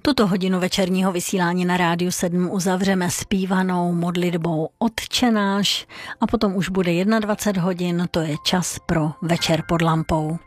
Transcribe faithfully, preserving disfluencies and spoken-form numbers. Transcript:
Tuto hodinu večerního vysílání na Rádiu sedm uzavřeme zpívanou modlitbou Otče náš a potom už bude dvacet jedna hodin, to je čas pro Večer pod lampou.